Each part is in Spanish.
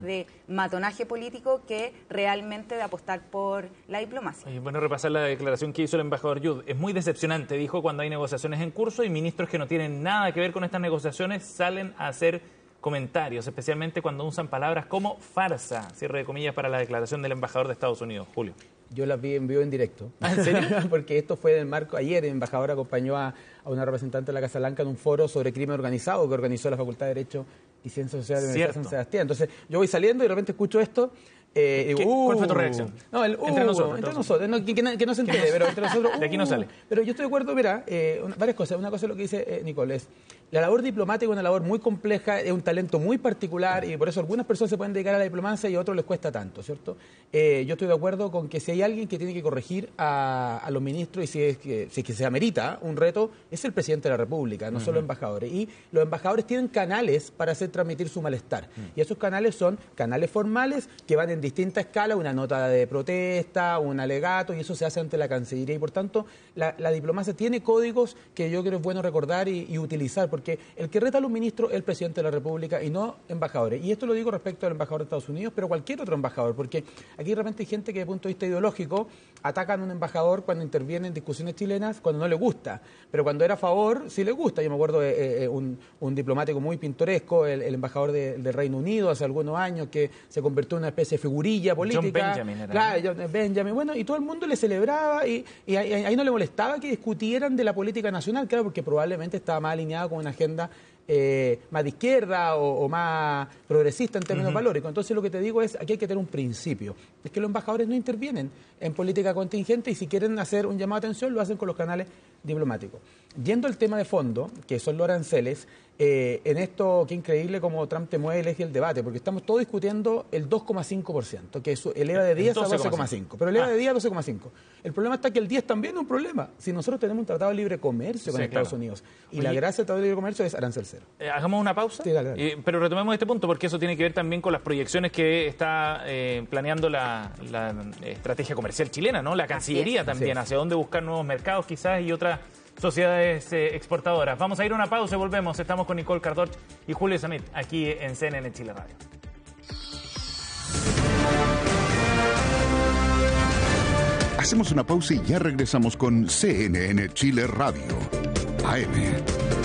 de matonaje político que realmente de apostar por la diplomacia. Bueno, repasar la declaración que hizo el embajador Yud. Es muy decepcionante, dijo, cuando hay negociaciones en curso y ministros que no tienen nada que ver con estas negociaciones salen a hacer comentarios, especialmente cuando usan palabras como farsa, cierre de comillas para la declaración del embajador de Estados Unidos. Julio. Yo las vi en vivo en directo. ¿En serio? Porque esto fue en el marco, ayer el embajador acompañó a una representante de la Casa Blanca en un foro sobre crimen organizado que organizó la Facultad de Derecho y Ciencias Sociales de la Universidad de San Sebastián. Entonces yo voy saliendo y de repente escucho esto. ¿Cuál fue tu reacción? No, entre nosotros. No, que no se entere, pero entre nosotros. De aquí no sale. Pero yo estoy de acuerdo, mira, varias cosas. Una cosa es lo que dice Nicole, es la labor diplomática es una labor muy compleja, es un talento muy particular y por eso algunas personas se pueden dedicar a la diplomacia y a otros les cuesta tanto, ¿cierto? Yo estoy de acuerdo con que si hay alguien que tiene que corregir a los ministros y si es que se amerita un reto, es el presidente de la República, no solo embajadores. Y los embajadores tienen canales para hacer transmitir su malestar. Y esos canales son canales formales que van en distinta escala, una nota de protesta, un alegato, y eso se hace ante la Cancillería. Y por tanto, la diplomacia tiene códigos que yo creo es bueno recordar y utilizar, porque el que reta a los ministros es el presidente de la República y no embajadores. Y esto lo digo respecto al embajador de Estados Unidos, pero cualquier otro embajador, porque aquí de repente hay gente que desde el punto de vista ideológico atacan a un embajador cuando interviene en discusiones chilenas, cuando no le gusta, pero cuando era a favor sí le gusta. Yo me acuerdo de un diplomático muy pintoresco, el embajador del Reino Unido hace algunos años, que se convirtió en una especie de figurilla política. John Benjamin era. Claro, John Benjamin. Bueno, y todo el mundo le celebraba y ahí no le molestaba que discutieran de la política nacional, claro, porque probablemente estaba más alineado con una agenda más de izquierda o más progresista en términos valóricos. Entonces lo que te digo es, aquí hay que tener un principio, es que los embajadores no intervienen en política contingente y si quieren hacer un llamado de atención lo hacen con los canales diplomáticos. Yendo al tema de fondo, que son los aranceles, en esto, qué increíble como Trump te mueve el eje del debate, porque estamos todos discutiendo el 2,5%, que eleva de 10 a 12,5%, pero eleva de 10 a 12,5%. El problema está que el 10 también es un problema. Si nosotros tenemos un tratado de libre comercio con Estados Unidos, y la gracia del tratado de libre comercio es arancel cero. Hagamos una pausa, sí, dale. Pero retomemos este punto, porque eso tiene que ver también con las proyecciones que está planeando la estrategia comercial chilena, ¿no? La Cancillería también, hacia dónde buscar nuevos mercados quizás y otras sociedades exportadoras. Vamos a ir a una pausa y volvemos. Estamos con Nicole Cardot y Julio Samit aquí en CNN Chile Radio. Hacemos una pausa y ya regresamos con CNN Chile Radio AM.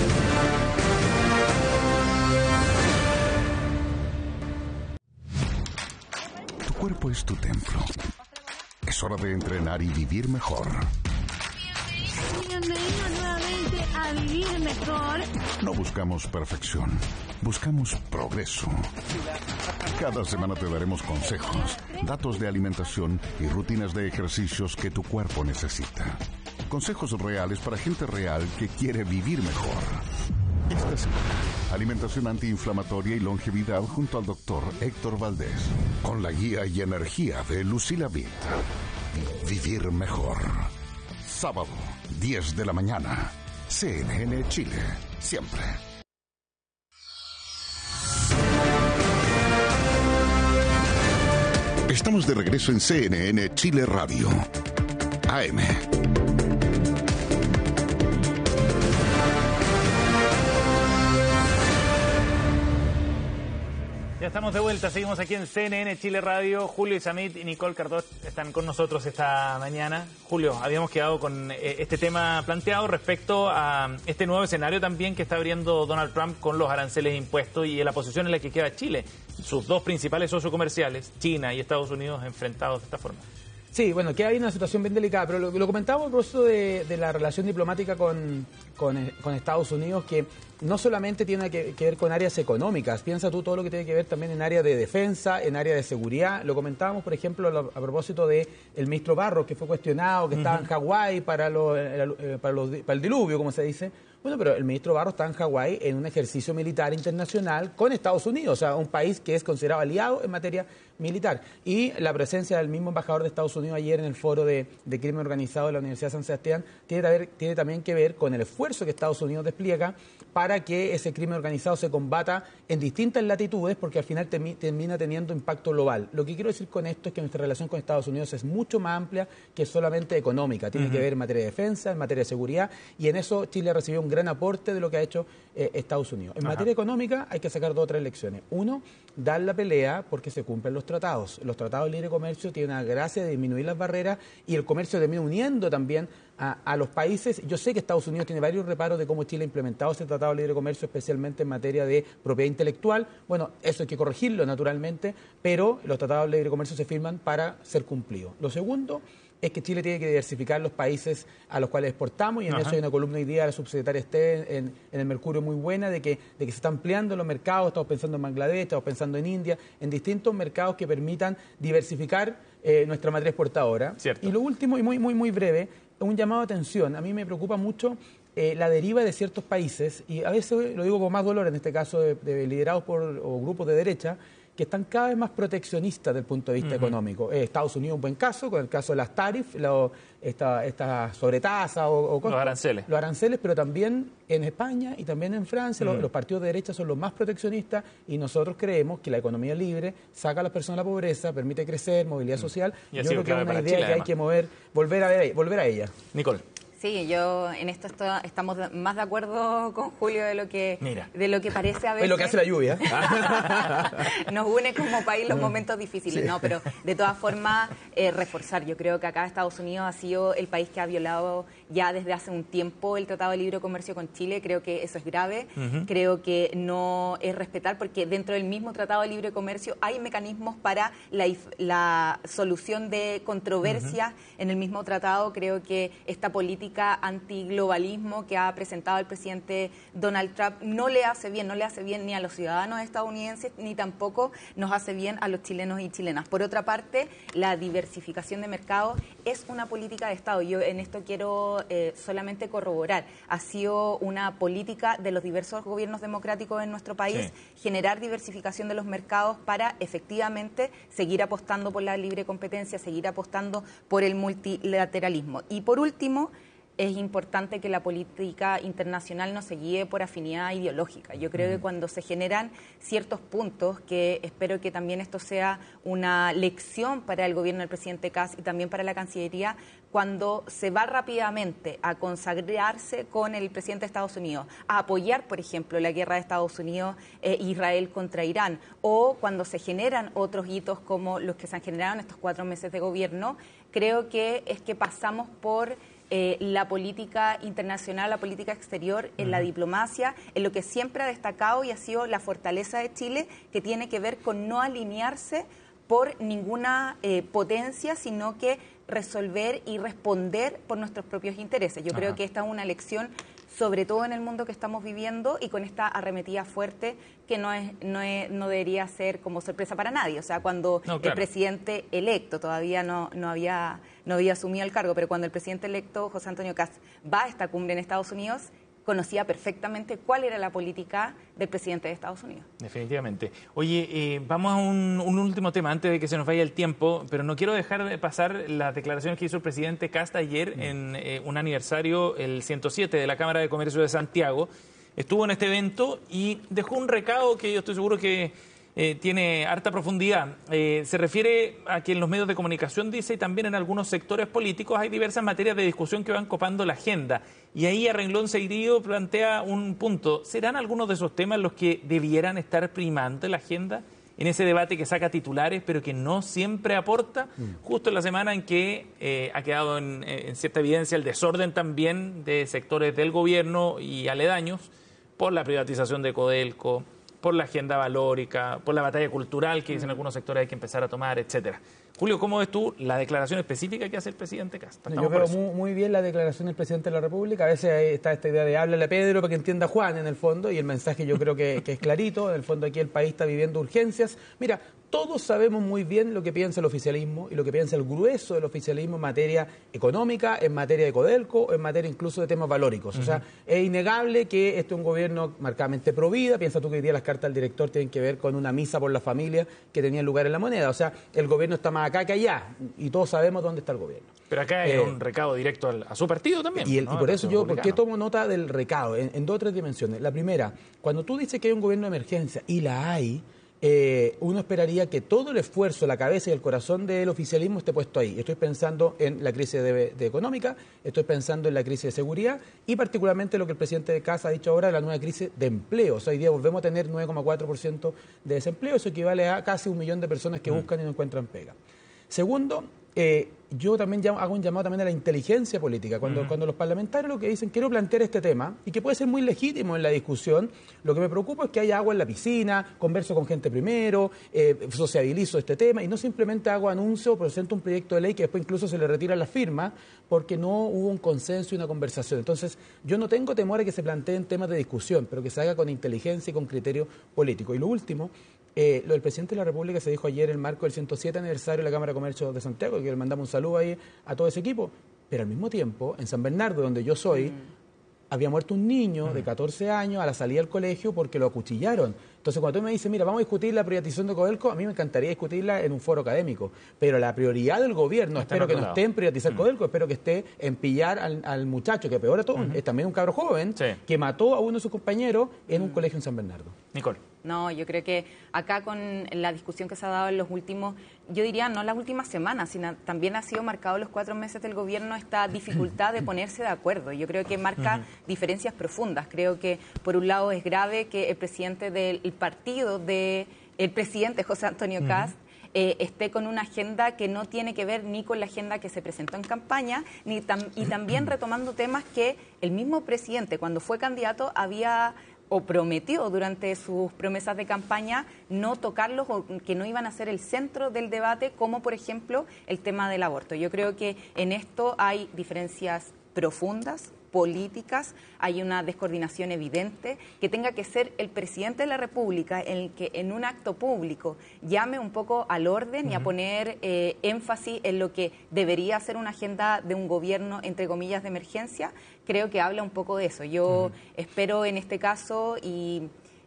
Tu cuerpo es tu templo. Es hora de entrenar y vivir mejor. Bienvenidos nuevamente a Vivir Mejor. No buscamos perfección, buscamos progreso. Cada semana te daremos consejos, datos de alimentación y rutinas de ejercicios que tu cuerpo necesita. Consejos reales para gente real que quiere vivir mejor. Esta semana, alimentación antiinflamatoria y longevidad junto al doctor Héctor Valdés. Con la guía y energía de Lucila Vitt. Vivir mejor. Sábado, 10 de la mañana. CNN Chile, siempre. Estamos de regreso en CNN Chile Radio. AM. Ya estamos de vuelta, seguimos aquí en CNN Chile Radio. Julio Samit y Nicole Cardot están con nosotros esta mañana. Julio, habíamos quedado con este tema planteado respecto a este nuevo escenario también que está abriendo Donald Trump con los aranceles impuestos y la posición en la que queda Chile. Sus dos principales socios comerciales, China y Estados Unidos, enfrentados de esta forma. Sí, bueno, que hay una situación bien delicada, pero lo comentábamos por eso de la relación diplomática con Estados Unidos, que no solamente tiene que ver con áreas económicas, piensa tú todo lo que tiene que ver también en área de defensa, en área de seguridad. Lo comentábamos, por ejemplo, a propósito del ministro Barros, que fue cuestionado, que estaba en Hawái para el diluvio, como se dice. Bueno, pero el ministro Barros está en Hawái en un ejercicio militar internacional con Estados Unidos, o sea, un país que es considerado aliado en materia militar. Y la presencia del mismo embajador de Estados Unidos ayer en el foro de crimen organizado de la Universidad de San Sebastián tiene también que ver con el esfuerzo que Estados Unidos despliega para que ese crimen organizado se combata en distintas latitudes, porque al final termina teniendo impacto global. Lo que quiero decir con esto es que nuestra relación con Estados Unidos es mucho más amplia que solamente económica. Tiene que ver en materia de defensa, en materia de seguridad, y en eso Chile recibió un gran aporte de lo que ha hecho Estados Unidos. En materia económica hay que sacar 2 o 3 lecciones. Uno, dar la pelea porque se cumplen los tratados. Los tratados de libre comercio tienen la gracia de disminuir las barreras y el comercio termina uniendo también a los países. Yo sé que Estados Unidos tiene varios reparos de cómo Chile ha implementado ese tratado de libre comercio, especialmente en materia de propiedad intelectual. Bueno, eso hay que corregirlo naturalmente, pero los tratados de libre comercio se firman para ser cumplidos. Lo segundo es que Chile tiene que diversificar los países a los cuales exportamos, y en eso hay una columna hoy día de la subsecretaria Esté en el Mercurio muy buena, de que se están ampliando los mercados. Estamos pensando en Bangladesh, estamos pensando en India, en distintos mercados que permitan diversificar nuestra matriz exportadora. Cierto. Y lo último, y muy breve, un llamado de atención. A mí me preocupa mucho la deriva de ciertos países, y a veces lo digo con más dolor, en este caso de liderados por o grupos de derecha, que están cada vez más proteccionistas desde el punto de vista económico. Estados Unidos es un buen caso, con el caso de las tarifas, esta sobretasa o los aranceles. Los aranceles, pero también en España y también en Francia los partidos de derecha son los más proteccionistas, y nosotros creemos que la economía libre saca a las personas de la pobreza, permite crecer, movilidad social. Y yo creo que es una idea que hay que volver a ella. Nicole. Sí, yo en esto estamos más de acuerdo con Julio de lo que parece a veces. Es lo que hace la lluvia. Nos une como país los momentos difíciles, Sí. ¿no? Pero de todas formas, reforzar. Yo creo que acá Estados Unidos ha sido el país que ha violado ya desde hace un tiempo el Tratado de Libre Comercio con Chile. Creo que eso es grave. Creo que no es respetar, porque dentro del mismo Tratado de Libre Comercio hay mecanismos para la solución de controversias en el mismo tratado. Creo que esta política antiglobalismo que ha presentado el presidente Donald Trump no le hace bien ni a los ciudadanos estadounidenses, ni tampoco nos hace bien a los chilenos y chilenas. Por otra parte, la diversificación de mercados es una política de Estado. Yo en esto quiero solamente corroborar. Ha sido una política de los diversos gobiernos democráticos en nuestro país, generar diversificación de los mercados para efectivamente seguir apostando por la libre competencia, seguir apostando por el multilateralismo. Y por último, es importante que la política internacional no se guíe por afinidad ideológica. Yo creo que cuando se generan ciertos puntos, que espero que también esto sea una lección para el gobierno del presidente Kast y también para la Cancillería, cuando se va rápidamente a consagrarse con el presidente de Estados Unidos, a apoyar, por ejemplo, la guerra de Estados Unidos e Israel contra Irán, o cuando se generan otros hitos como los que se han generado en estos 4 meses de gobierno, creo que es que pasamos por la política internacional, la política exterior, en la diplomacia, en lo que siempre ha destacado y ha sido la fortaleza de Chile, que tiene que ver con no alinearse por ninguna potencia, sino que resolver y responder por nuestros propios intereses. Yo creo que esta es una lección, sobre todo en el mundo que estamos viviendo, y con esta arremetida fuerte que no debería ser como sorpresa para nadie. O sea, cuando el presidente electo todavía no había asumido el cargo, pero cuando el presidente electo, José Antonio Kast, va a esta cumbre en Estados Unidos, conocía perfectamente cuál era la política del presidente de Estados Unidos. Definitivamente. Oye, vamos a un último tema antes de que se nos vaya el tiempo, pero no quiero dejar de pasar las declaraciones que hizo el presidente Kast ayer en un aniversario, el 107 de la Cámara de Comercio de Santiago. Estuvo en este evento y dejó un recado que yo estoy seguro que tiene harta profundidad. Se refiere a que en los medios de comunicación, dice, y también en algunos sectores políticos hay diversas materias de discusión que van copando la agenda. Y ahí a renglón seguido plantea un punto. ¿Serán algunos de esos temas los que debieran estar primando en la agenda? En ese debate que saca titulares, pero que no siempre aporta, justo en la semana en que ha quedado en cierta evidencia el desorden también de sectores del gobierno y aledaños por la privatización de Codelco, por la agenda valórica, por la batalla cultural que dicen algunos sectores hay que empezar a tomar, etcétera. Julio, ¿cómo ves tú la declaración específica que hace el presidente Kast? Yo veo muy bien la declaración del presidente de la República. A veces está esta idea de háblale a Pedro para que entienda Juan, en el fondo, y el mensaje yo creo que es clarito. En el fondo aquí el país está viviendo urgencias. Mira, todos sabemos muy bien lo que piensa el oficialismo y lo que piensa el grueso del oficialismo en materia económica, en materia de Codelco, en materia incluso de temas valóricos. O sea, es innegable que este es un gobierno marcadamente pro vida. Piensa tú que hoy día las cartas del director tienen que ver con una misa por la familia que tenía lugar en La Moneda. O sea, el gobierno está más acá que allá y todos sabemos dónde está el gobierno. Pero acá hay un recado directo a su partido también. Y por eso yo, ¿por qué tomo nota del recado? En 2 o 3 dimensiones. La primera, cuando tú dices que hay un gobierno de emergencia, y la hay, uno esperaría que todo el esfuerzo, la cabeza y el corazón del oficialismo esté puesto ahí. Estoy pensando en la crisis de económica, estoy pensando en la crisis de seguridad y particularmente lo que el presidente de Casa ha dicho ahora, la nueva crisis de empleo. O sea, hoy día volvemos a tener 9,4% de desempleo, eso equivale a casi 1 millón de personas que buscan y no encuentran pega. Segundo, yo también hago un llamado también a la inteligencia política. Cuando los parlamentarios lo que dicen, quiero plantear este tema, y que puede ser muy legítimo en la discusión, lo que me preocupa es que haya agua en la piscina, converso con gente primero, sociabilizo este tema, y no simplemente hago anuncio o presento un proyecto de ley que después incluso se le retiran las firmas, porque no hubo un consenso y una conversación. Entonces, yo no tengo temor a que se planteen temas de discusión, pero que se haga con inteligencia y con criterio político. Y lo último, lo del presidente de la República se dijo ayer en el marco del 107 aniversario de la Cámara de Comercio de Santiago, que le mandamos un saludo ahí a todo ese equipo, pero al mismo tiempo, en San Bernardo, donde yo soy, había muerto un niño de 14 años a la salida del colegio porque lo acuchillaron. Entonces, cuando tú me dices, mira, vamos a discutir la privatización de Codelco, a mí me encantaría discutirla en un foro académico, pero la prioridad del gobierno, espero que no esté en privatizar Codelco, espero que esté en pillar al muchacho, que peor a todo, es también un cabro joven, que mató a uno de sus compañeros en un colegio en San Bernardo. Nicole. No, yo creo que acá con la discusión que se ha dado en los últimos, yo diría no las últimas semanas, sino también ha sido marcado los 4 meses del gobierno esta dificultad de ponerse de acuerdo. Yo creo que marca diferencias profundas. Creo que por un lado es grave que el presidente del partido el presidente José Antonio Kast esté con una agenda que no tiene que ver ni con la agenda que se presentó en campaña, y también retomando temas que el mismo presidente, cuando fue candidato, había o prometió durante sus promesas de campaña no tocarlos o que no iban a ser el centro del debate, como por ejemplo el tema del aborto. Yo creo que en esto hay diferencias profundas, políticas, hay una descoordinación evidente, que tenga que ser el presidente de la República el que en un acto público llame un poco al orden y a poner énfasis en lo que debería ser una agenda de un gobierno, entre comillas, de emergencia, creo que habla un poco de eso. Yo espero en este caso, y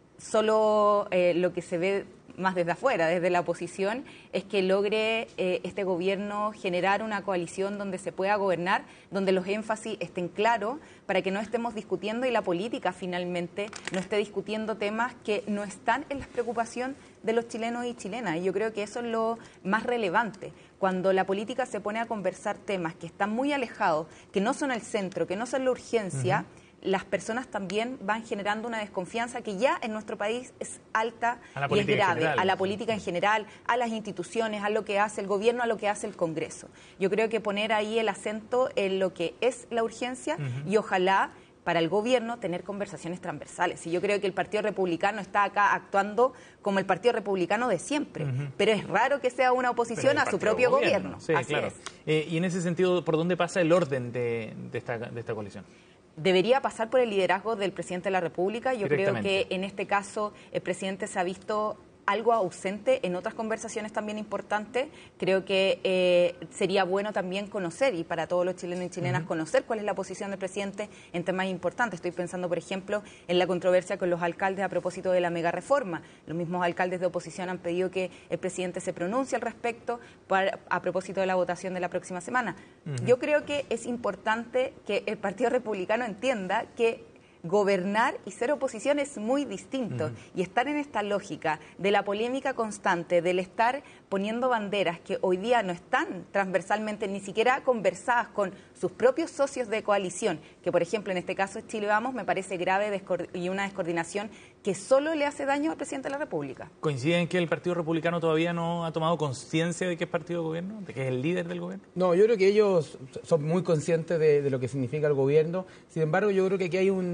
solo lo que se ve más desde afuera, desde la oposición, es que logre este gobierno generar una coalición donde se pueda gobernar, donde los énfasis estén claros, para que no estemos discutiendo y la política finalmente no esté discutiendo temas que no están en la preocupación de los chilenos y chilenas. Y yo creo que eso es lo más relevante. Cuando la política se pone a conversar temas que están muy alejados, que no son el centro, que no son la urgencia, las personas también van generando una desconfianza que ya en nuestro país es alta y es grave, a la política en general, a las instituciones, a lo que hace el gobierno, a lo que hace el Congreso. Yo creo que poner ahí el acento en lo que es la urgencia y ojalá para el gobierno tener conversaciones transversales. Y yo creo que el Partido Republicano está acá actuando como el Partido Republicano de siempre, pero es raro que sea una oposición a su propio gobierno. Sí, así claro. Y en ese sentido, ¿por dónde pasa el orden de esta coalición? Debería pasar por el liderazgo del presidente de la República. Yo creo que en este caso el presidente se ha visto algo ausente en otras conversaciones también importantes. Creo que sería bueno también conocer, y para todos los chilenos y chilenas, conocer cuál es la posición del presidente en temas importantes. Estoy pensando, por ejemplo, en la controversia con los alcaldes a propósito de la mega reforma. Los mismos alcaldes de oposición han pedido que el presidente se pronuncie al respecto a propósito de la votación de la próxima semana. Yo creo que es importante que el Partido Republicano entienda que gobernar y ser oposición es muy distinto, y estar en esta lógica de la polémica constante, del estar poniendo banderas que hoy día no están transversalmente ni siquiera conversadas con sus propios socios de coalición, que por ejemplo en este caso es Chile Vamos, me parece grave y una descoordinación que solo le hace daño al presidente de la República. ¿Coinciden que el Partido Republicano todavía no ha tomado conciencia de que es partido de gobierno, de que es el líder del gobierno? No, yo creo que ellos son muy conscientes de lo que significa el gobierno. Sin embargo, yo creo que aquí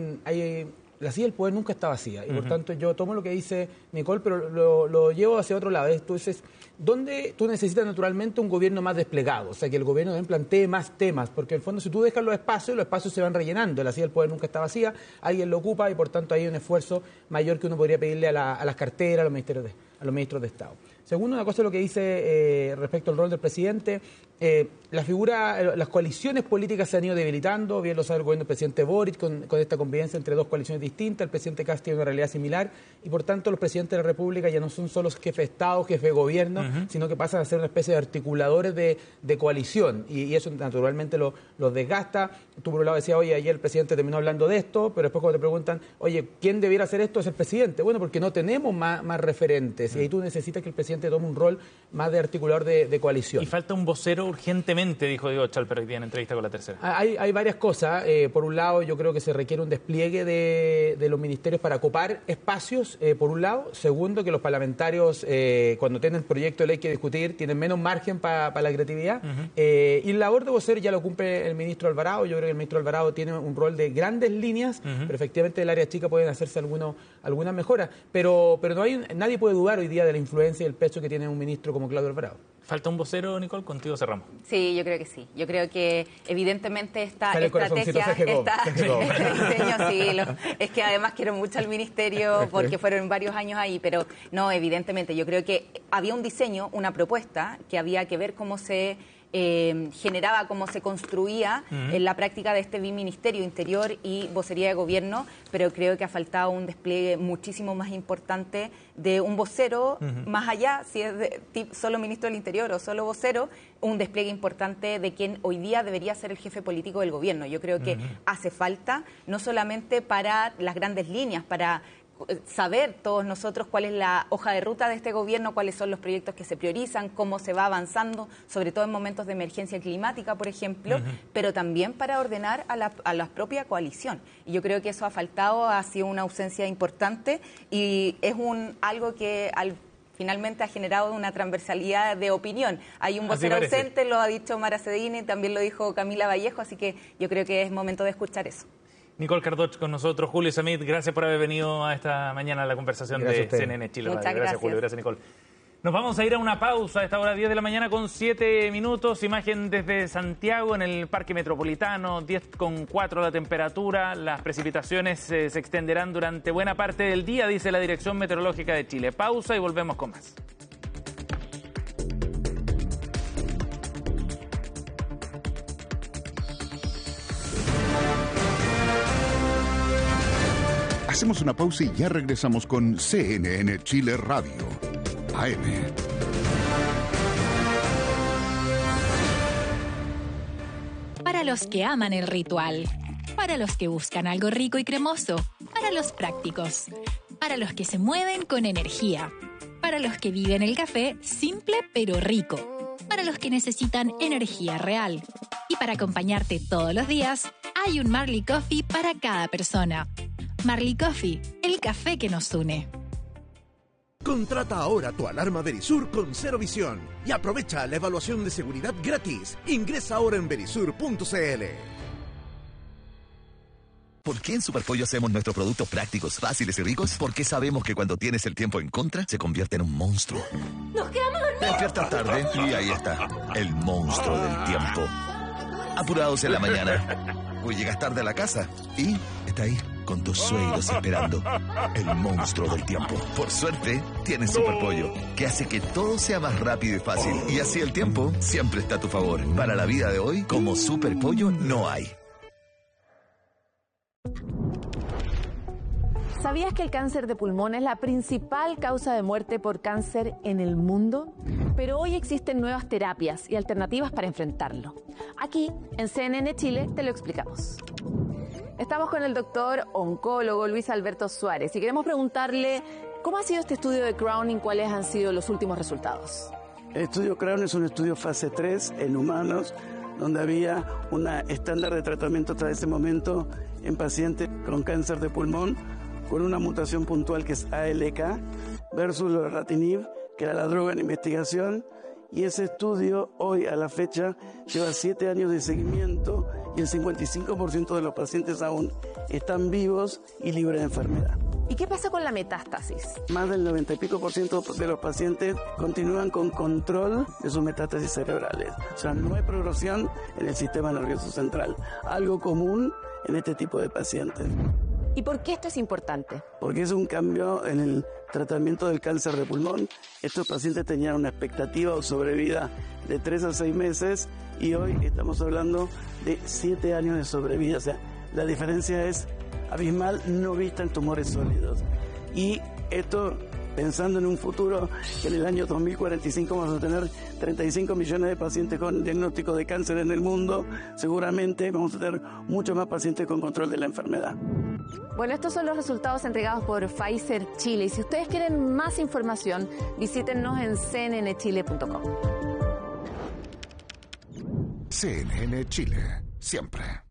la silla del poder nunca está vacía, y por tanto yo tomo lo que dice Nicole, pero lo llevo hacia otro lado. Entonces, ¿dónde tú necesitas naturalmente un gobierno más desplegado? O sea, que el gobierno también plantee más temas, porque en el fondo si tú dejas los espacios se van rellenando. La silla del poder nunca está vacía, alguien lo ocupa, y por tanto hay un esfuerzo mayor que uno podría pedirle a las carteras, a los ministros de Estado. Segundo, una cosa es lo que dice respecto al rol del presidente. la figura, las coaliciones políticas se han ido debilitando, bien lo sabe el gobierno del presidente Boric, con esta convivencia entre dos coaliciones distintas, el presidente Kast tiene una realidad similar, y por tanto los presidentes de la República ya no son solo jefes de Estado, jefes de gobierno, sino que pasan a ser una especie de articuladores de coalición, y eso naturalmente los desgasta. Tú por un lado decías, oye, ayer el presidente terminó hablando de esto, pero después cuando te preguntan, oye, ¿quién debiera hacer esto? Es el presidente. Bueno, porque no tenemos más referentes, y ahí tú necesitas que el presidente tome un rol más de articulador de coalición. Y falta un vocero urgentemente, dijo Diego Chalper hoy día en entrevista con La Tercera. Hay varias cosas. Por un lado, yo creo que se requiere un despliegue de los ministerios para ocupar espacios, por un lado. Segundo, que los parlamentarios, cuando tienen proyecto de ley que discutir, tienen menos margen para la creatividad. Y la labor de vocero ya lo cumple el ministro Alvarado. Yo creo que el ministro Alvarado tiene un rol de grandes líneas, pero efectivamente del área chica pueden hacerse algunas mejoras. Pero nadie puede dudar hoy día de la influencia y el peso que tiene un ministro como Claudio Alvarado. ¿Falta un vocero, Nicole? Contigo cerramos. Sí, yo creo que sí. Yo creo que evidentemente esta Sale estrategia, este diseño, sí, es que además quiero mucho al ministerio porque fueron varios años ahí, pero no, evidentemente yo creo que había un diseño, una propuesta que había que ver cómo se generaba, cómo se construía en la práctica de este biministerio Interior y Vocería de Gobierno, pero creo que ha faltado un despliegue muchísimo más importante de un vocero, más allá, si es solo ministro del Interior o solo vocero, un despliegue importante de quien hoy día debería ser el jefe político del gobierno. Yo creo que hace falta, no solamente para las grandes líneas, para saber todos nosotros cuál es la hoja de ruta de este gobierno, cuáles son los proyectos que se priorizan, cómo se va avanzando, sobre todo en momentos de emergencia climática, por ejemplo, pero también para ordenar a la propia coalición. Y yo creo que eso ha faltado, ha sido una ausencia importante y es algo que finalmente ha generado una transversalidad de opinión. Hay un vocero ausente, lo ha dicho Mara Cedini, también lo dijo Camila Vallejo, así que yo creo que es momento de escuchar eso. Nicole Cardoch con nosotros, Julio Samit, gracias por haber venido a esta mañana a la conversación de CNN Chile. Muchas gracias. Julio, gracias Nicole. Nos vamos a ir a una pausa a esta hora 10 de la mañana con 7 minutos. Imagen desde Santiago en el Parque Metropolitano, 10,4 la temperatura. Las precipitaciones se extenderán durante buena parte del día, dice la Dirección Meteorológica de Chile. Pausa y volvemos con más. Hacemos una pausa y ya regresamos con CNN Chile Radio, AM. Para los que aman el ritual, para los que buscan algo rico y cremoso, para los prácticos, para los que se mueven con energía, para los que viven el café simple pero rico, para los que necesitan energía real. Y para acompañarte todos los días, hay un Marley Coffee para cada persona. Marley Coffee, el café que nos une. Contrata ahora tu alarma Verisur con Cero Visión y aprovecha la evaluación de seguridad gratis. Ingresa ahora en verisur.cl. ¿Por qué en Superpollo hacemos nuestros productos prácticos, fáciles y ricos? Porque sabemos que cuando tienes el tiempo en contra, se convierte en un monstruo. ¡Nos quedamos dormidos! Despiertas tarde y ahí está, el monstruo del tiempo. Apurados en la mañana. O llegas tarde a la casa y está ahí, con tus suegros esperando. El monstruo del tiempo. Por suerte, tienes Superpollo, que hace que todo sea más rápido y fácil. Y así el tiempo siempre está a tu favor. Para la vida de hoy, como Superpollo no hay. ¿Sabías que el cáncer de pulmón es la principal causa de muerte por cáncer en el mundo? Pero hoy existen nuevas terapias y alternativas para enfrentarlo. Aquí, en CNN Chile, te lo explicamos. Estamos con el doctor oncólogo Luis Alberto Suárez y queremos preguntarle cómo ha sido este estudio de Crown y cuáles han sido los últimos resultados. El estudio Crown es un estudio fase 3 en humanos, donde había un estándar de tratamiento hasta ese momento en pacientes con cáncer de pulmón, con una mutación puntual que es ALK, versus lorlatinib, que era la droga en investigación, y ese estudio hoy a la fecha lleva 7 años de seguimiento y el 55% de los pacientes aún están vivos y libres de enfermedad. ¿Y qué pasa con la metástasis? Más del 90 y pico % de los pacientes continúan con control de sus metástasis cerebrales. O sea, no hay progresión en el sistema nervioso central, algo común en este tipo de pacientes. ¿Y por qué esto es importante? Porque es un cambio en el tratamiento del cáncer de pulmón. Estos pacientes tenían una expectativa o sobrevida de 3 a 6 meses y hoy estamos hablando de 7 años de sobrevida. O sea, la diferencia es abismal, no vista en tumores sólidos. Y esto pensando en un futuro que en el año 2045 vamos a tener 35 millones de pacientes con diagnóstico de cáncer en el mundo, seguramente vamos a tener muchos más pacientes con control de la enfermedad. Bueno, estos son los resultados entregados por Pfizer Chile. Y si ustedes quieren más información, visítennos en cnnchile.com. CNN Chile, siempre.